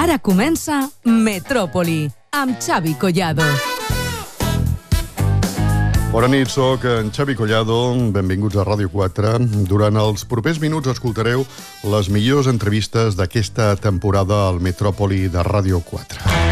Ara comença Metròpoli, amb Xavi Collado. Bona nit, soc en Xavi Collado, benvinguts a Ràdio 4. Durant els propers minuts escoltareu les millors entrevistes d'aquesta temporada al Metròpoli de Ràdio 4.